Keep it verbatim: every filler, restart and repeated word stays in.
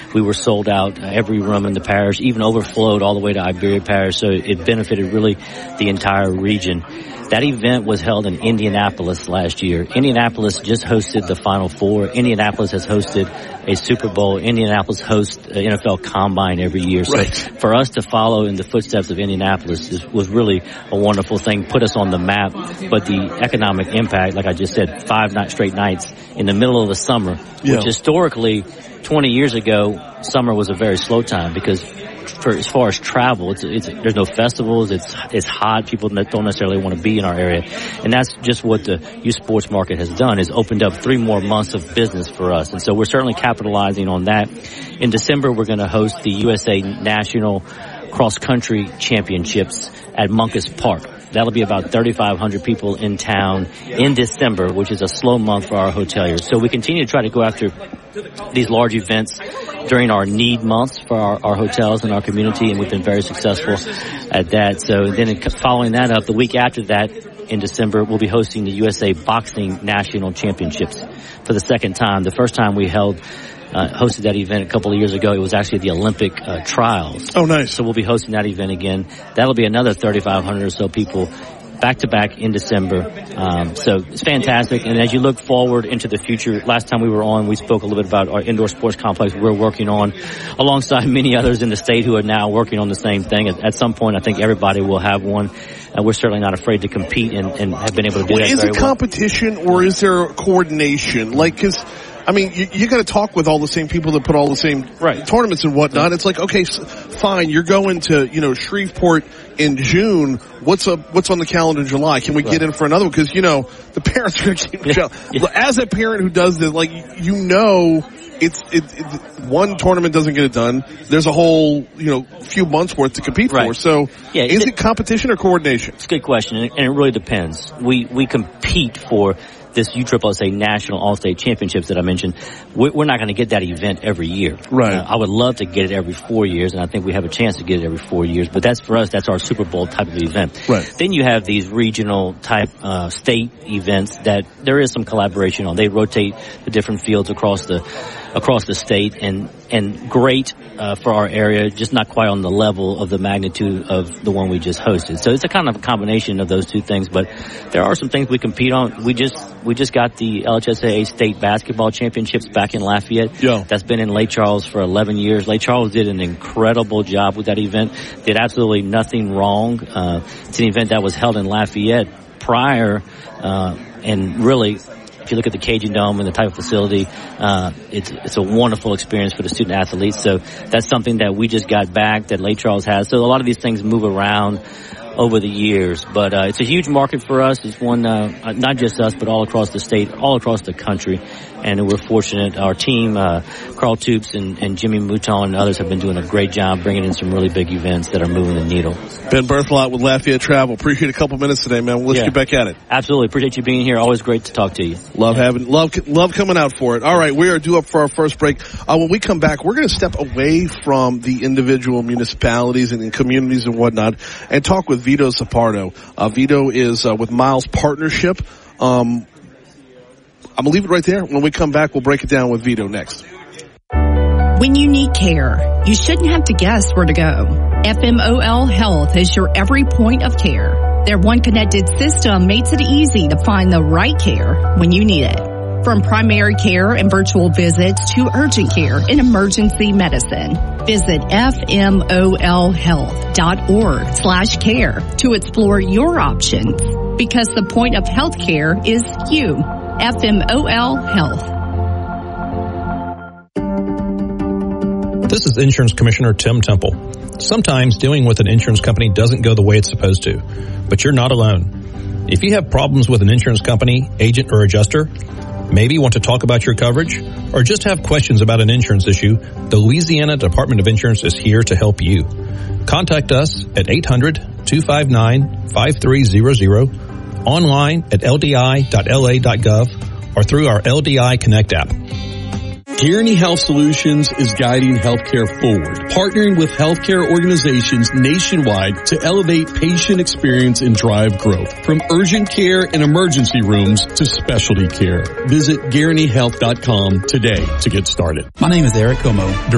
we were sold out, uh, every room in the parish, even overflowed all the way to Iberia Parish, so it benefited really the entire region. That event was held in Indianapolis last year. Indianapolis just hosted the Final Four. Indianapolis has hosted a Super Bowl. Indianapolis hosts an N F L Combine every year. So right. for us to follow in the footsteps of Indianapolis is, was really a wonderful thing, put us on the map. But the economic impact, like I just said, five night straight nights in the middle of the summer, yeah. which historically, twenty years ago, summer was a very slow time because for as far as travel, it's, it's there's no festivals. It's it's hot. People don't necessarily want to be in our area, and that's just what the youth sports market has done. Is opened up three more months of business for us, and so we're certainly capitalizing on that. In December, we're going to host the U S A National Cross Country Championships at Munkus Park. That'll be about thirty-five hundred people in town in December, which is a slow month for our hoteliers. So we continue to try to go after these large events during our need months for our, our hotels and our community, and we've been very successful at that. So then following that up, the week after that in December, we'll be hosting the U S A Boxing National Championships for the second time. The first time we held Uh, hosted that event a couple of years ago. It was actually the Olympic uh, trials. Oh, nice. So we'll be hosting that event again. That'll be another thirty-five hundred or so people back to back in December. Um, so it's fantastic. And as you look forward into the future, last time we were on, we spoke a little bit about our indoor sports complex we're working on alongside many others in the state who are now working on the same thing. At, at some point, I think everybody will have one. Uh, we're certainly not afraid to compete and, and have been able to do well, that is very it well. competition or is there coordination? Like, because I mean, you, you got to talk with all the same people that put all the same right. tournaments and whatnot. It's like, okay, fine, you're going to, you know, Shreveport in June. What's up? What's on the calendar in July? Can we right. get in for another one? Because, you know, the parents are going to keep yeah. yeah. As a parent who does this, like, you know, it's it, it, one tournament doesn't get it done. There's a whole, you know, few months worth to compete right. for. So, yeah, is it, it competition or coordination? It's a good question, and it really depends. We we compete for this U S S S A National All-State Championships that I mentioned. We're not going to get that event every year. Right. Uh, I would love to get it every four years, and I think we have a chance to get it every four years. But that's for us. That's our Super Bowl type of event. Right. Then you have these regional type uh, state events that there is some collaboration on. They rotate the different fields across the across the state, and and great uh, for our area, just not quite on the level of the magnitude of the one we just hosted. So it's a kind of a combination of those two things. But there are some things we compete on. We just we just got the L H S A A State Basketball Championships back in Lafayette. Yeah. That's been in Lake Charles for eleven years. Lake Charles did an incredible job with that event. Did absolutely nothing wrong. Uh, it's an event that was held in Lafayette prior, uh, and really, if you look at the Cajun Dome and the type of facility, uh, it's, it's a wonderful experience for the student athletes. So that's something that we just got back that Lake Charles has. So a lot of these things move around over the years, but uh, it's a huge market for us. It's one, uh, not just us, but all across the state, all across the country. And we're fortunate. Our team, uh, Carl Toops and, and Jimmy Mouton and others have been doing a great job bringing in some really big events that are moving the needle. Ben Berthelot with Lafayette Travel. Appreciate a couple minutes today, man. Let's yeah. get back at it. Absolutely. Appreciate you being here. Always great to talk to you. Love having, love, love coming out for it. All right. We are due up for our first break. Uh, when we come back, we're going to step away from the individual municipalities and communities and whatnot and talk with Vito Zapardo. Uh, Vito is, uh, with Miles Partnership. Um, I'm going to leave it right there. When we come back, we'll break it down with Vito next. When you need care, you shouldn't have to guess where to go. F M O L Health is your every point of care. Their one connected system makes it easy to find the right care when you need it. From primary care and virtual visits to urgent care and emergency medicine. Visit F M O L health dot org slash care to explore your options. Because the point of health care is you. F M O L Health. This is Insurance Commissioner Tim Temple. Sometimes dealing with an insurance company doesn't go the way it's supposed to, but you're not alone. If you have problems with an insurance company, agent, or adjuster, maybe want to talk about your coverage, or just have questions about an insurance issue, the Louisiana Department of Insurance is here to help you. Contact us at eight hundred, two five nine, five three zero zero, online at L D I dot L A dot gov, or through our L D I Connect app. Guaranty Health Solutions is guiding healthcare forward, partnering with healthcare organizations nationwide to elevate patient experience and drive growth. From urgent care and emergency rooms to specialty care. Visit guaranty health dot com today to get started. My name is Eric Como.